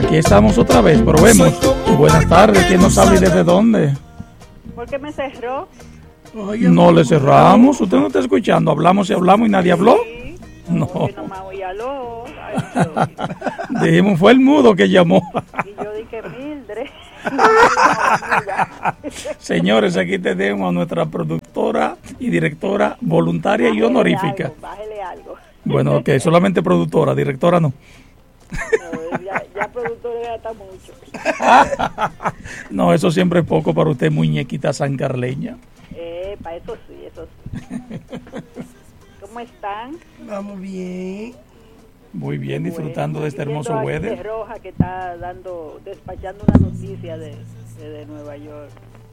Aquí estamos otra vez, probemos. Buenas tardes, ¿quién nos habla y desde dónde? ¿Por qué me cerró? Oye, No le cerramos, usted no está escuchando, hablamos y hablamos y nadie habló. Sí. No. Yo nomás oí aló. Ay, Dijimos, fue el mudo que llamó. y yo dije, Mildred. Señores, aquí tenemos a nuestra productora y directora voluntaria y honorífica. Bájele algo. Bueno, que solamente productora, directora no. No, ya productor ya está mucho. No, eso siempre es poco para usted, muñequita sancarleña. Para eso sí, eso sí. ¿Cómo están? vamos bien. Muy bien, disfrutando de este Bueno, hermoso viendo a weather. Aquiles Roja que está despachando una noticia de Nueva York.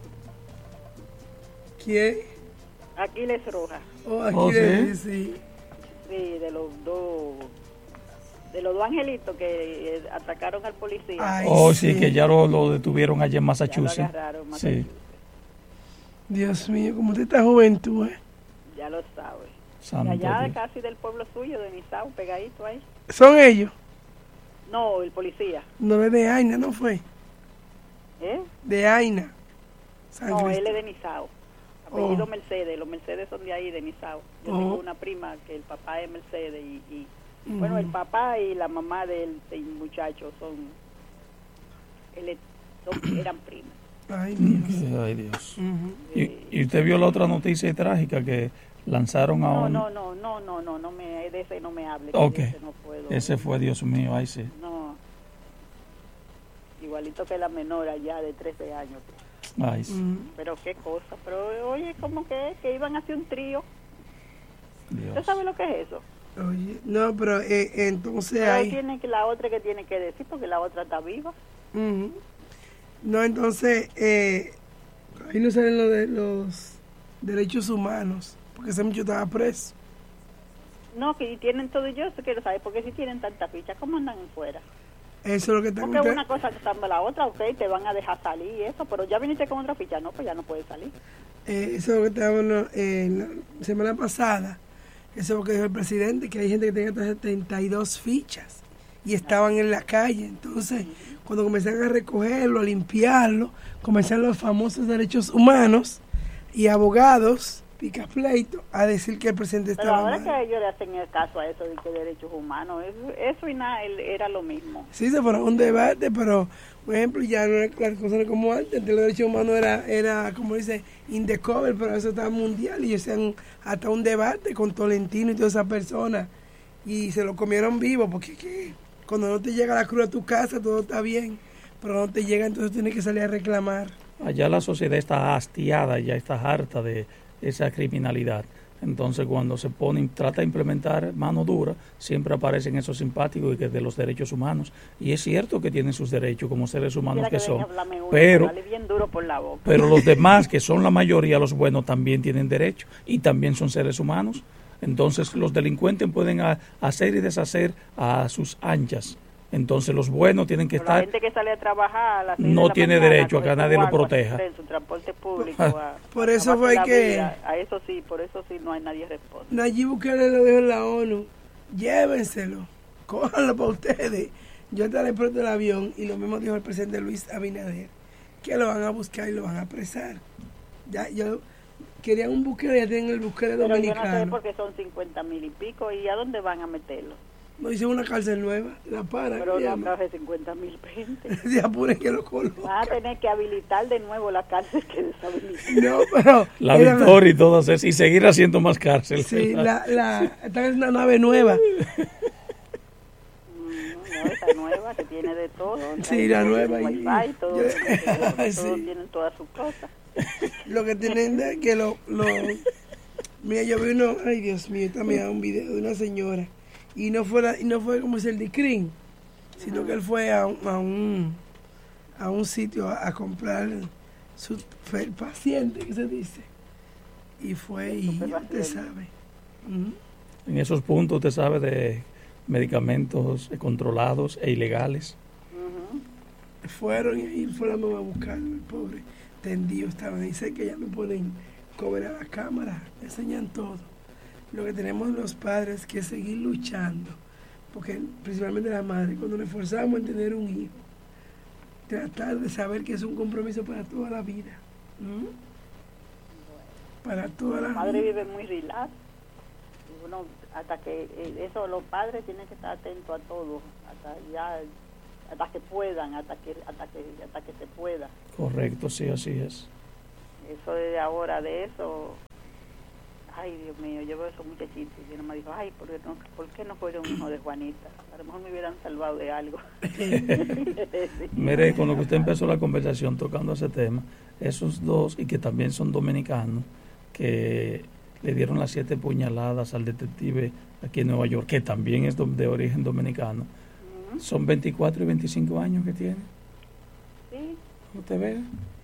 ¿Quién? Aquiles Roja, Oh, aquí Oh, ¿sí? sí. sí, de los dos angelitos que atacaron al policía. Ay, Oh, sí, sí. que ya lo detuvieron allá en Ya lo Massachusetts. agarraron, Sí, Massachusetts. Dios mío, como usted está juventud, ¿eh? Ya lo sabe. De santo allá Dios. casi del pueblo suyo, de Nisao, pegadito ahí. ¿Son ellos? No, el policía. No es de Aina, ¿no fue? ¿Eh? De Aina. San No, él Cristo- es de Nisao. Apellido Oh. Mercedes. Los Mercedes son de ahí, de Nisao. Yo Oh. tengo una prima que el papá es Mercedes y bueno, Ujú. el papá y la mamá del muchacho eran primos. Ay, Dios. Ay, Dios. Ujú. ¿Y usted vio la otra noticia trágica que lanzaron a No, un... de ese no me hable. que Ok. ese no puedo. Ese fue, Dios mío, ahí sí. No. Igualito que la menor allá de 13 años. Ay, sí. Ujú. Pero qué cosa. Pero oye, ¿cómo que iban a hacer un trío? ¿Usted Dios. sabe lo que es eso? Oye, no, pero entonces Pero hay... tiene que la otra que tiene que decir porque la otra está viva. Ujú. No, entonces, ahí no salen lo de los derechos humanos, porque ese muchacho estaba preso. No, que tienen todo. Yo quiero saber por qué si tienen tanta ficha, ¿cómo andan fuera? Eso es lo que están Porque una cosa estando la otra, ok, te van a dejar salir y eso, pero ya viniste con otra ficha, no, pues ya no puedes salir. eso es lo que estábamos la semana pasada. Eso es lo que dijo el presidente, que hay gente que tiene hasta 72 fichas y estaban en la calle. Entonces, cuando comenzaron a recogerlo, a limpiarlo, comenzaron los famosos derechos humanos y abogados, picapleito, a decir que el presidente Pero estaba ahora mal. que ellos le hacen el caso a eso de que derechos humanos, eso y nada, era lo mismo. Sí, se fue a un debate, pero, por ejemplo, ya no es las cosas como antes. Antes los derechos humanos era como dice, in the cover, pero eso estaba mundial y ellos hacían hasta un debate con Tolentino y todas esas personas y se lo comieron vivo porque que cuando no te llega la cruz a tu casa todo está bien, pero no te llega entonces tienes que salir a reclamar. Allá la sociedad está hastiada, ya está harta de esa criminalidad. Entonces, cuando se trata de implementar mano dura, siempre aparecen esos simpáticos y que de los derechos humanos. Y es cierto que tienen sus derechos como seres humanos que son, pero Sale bien duro por la boca. pero los demás, que son la mayoría, los buenos, también tienen derechos y también son seres humanos. Entonces, los delincuentes pueden hacer y deshacer a sus anchas. Entonces, los buenos tienen que Pero la estar... gente que sale a trabajar a las 6 de No la tiene mañana, derecho a que con nadie lo su guagua, proteja. En su transporte público. Por eso a fue la que- vida, por eso sí no hay nadie responde. Nayib Bukele lo dijo en la ONU, llévenselo, cójanlo para ustedes. Yo estaré pronto el avión y lo mismo dijo el presidente Luis Abinader, que lo van a buscar y lo van a apresar. Ya, yo quería un Bukele, ya tienen el Bukele Pero yo no sé dominicano. por qué son 50,000 y pico y a dónde van a meterlo. No hice una cárcel nueva, la para, Pero ya, no traje 50,000 gente. se apuren que lo colocan. Van a tener que habilitar de nuevo la cárcel que deshabilitó. No, pero La era- Victoria y todas esas, y seguir haciendo más cárcel. Sí, esta es una nave nueva. No, esa nueva que tiene de todo. Sí, la nueva y- Wi-Fi, todo, Sí. todos tienen todas sus cosas. Lo que tienen de que mira, yo vi uno, ay Dios mío, también un video de una señora y no fue como es el de Crin, sino que él fue a un sitio a comprar su paciente, que se dice, y fue y ya usted sabe. Ujú. En esos puntos, usted sabe, de medicamentos controlados e ilegales. Fueron y fueron a buscarlo, el pobre tendido estaba. Dice que ya me ponen cover a la cámara, enseñan todo. Lo que tenemos los padres que seguir luchando porque principalmente las madres, cuando nos esforzamos en tener un hijo, tratar de saber que es un compromiso para toda la vida. ¿Mm? Para toda la vida. La madre vida. vive muy relax. Uno, hasta que eso, los padres tienen que estar atentos a todo, hasta que puedan, hasta que se pueda. Correcto, sí, así es. Eso de ahora, de eso, ay Dios mío, yo veo esos muchachitos y uno me dijo, ay, ¿por qué no fueron un hijo de Juanita? A lo mejor me hubieran salvado de algo. Sí. Mire, con lo que usted empezó la conversación tocando ese tema, esos dos, y que también son dominicanos, que le dieron las 7 puñaladas al detective aquí en Nueva York, que también es de origen dominicano, son 24 y 25 años que tiene. Sí. ¿Usted ve?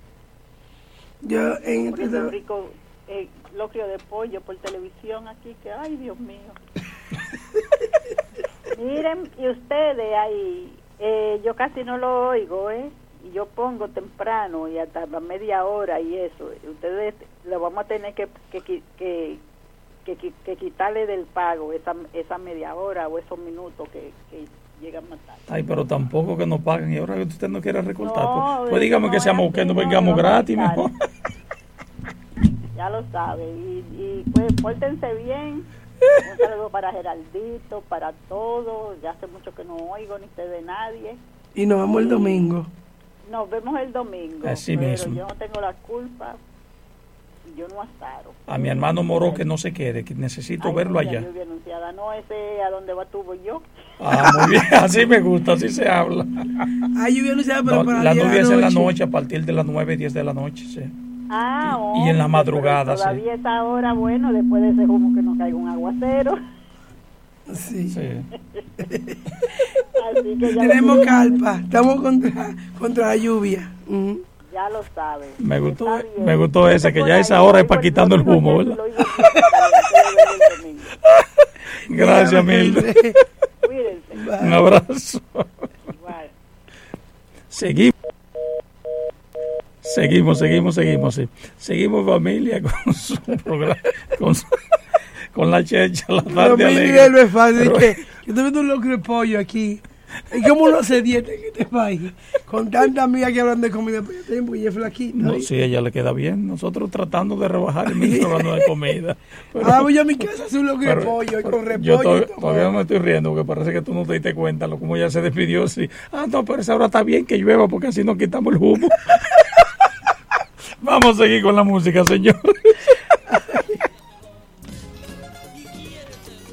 Yo en Puerto Rico, locrio de pollo por televisión aquí, que ay Dios mío. Miren, y ustedes ahí, yo casi no lo oigo, y yo pongo temprano y hasta media hora y eso. Ustedes lo vamos a tener que quitarle del pago esa media hora o esos minutos que llegan más tarde. Ay, pero tampoco que nos paguen, y ahora que usted no quiere recortar, no, pues dígame no, que seamos, que nos vengamos gratis mejor. Ya lo sabe, y pues pórtense bien. Un saludo para Geraldito, para todos. Ya hace mucho que no oigo ni sé de nadie. Y nos vemos el domingo. Nos vemos el domingo. Así pero mismo. Yo no tengo la culpa. Yo no azaro. A mi hermano Moro que no se quede, que necesito verlo allá. Lluvia anunciada. No, ese a donde va tú voy yo. Ah, muy bien, así me gusta, así se habla. Hay lluvia anunciada, pero No, para la el día lluvia de es en la noche. noche, a partir de las 9, 10 de la noche, sí. Ah, Y en la madrugada, sí. Todavía está ahora, bueno, después de ese humo que nos caiga un aguacero. Sí. Sí. Así que ya Tenemos lo calpa, estamos contra la lluvia. Ujú. Ya lo saben. Me gustó, Está bien. me gustó ese, que ya esa hora es para quitando el humo, ¿verdad? Gracias, Milde. Cuídense. Un abrazo. Bye. Seguimos, sí. Seguimos, familia, con su programa, con la checha, la Pero tarde mi alegre. nivel no es fácil, Pero- que yo estoy viendo un locro de pollo aquí. ¿Y cómo uno se dieta en este país? Con tantas amigas que hablan de comida, pues yo tengo porque ella es flaquita. No, ¿sí? sí, a ella le queda bien. Nosotros tratando de rebajar y mismo hablando de comida. Pero- Ahora voy yo a mi casa a hacer un locro de pero pollo y con yo repollo. y todo. todavía no me estoy riendo porque parece que tú no te diste cuenta lo como ella se despidió. Sí. Ah, no, pero esa hora está bien que llueva porque así nos quitamos el humo. Vamos a seguir con la música, señores.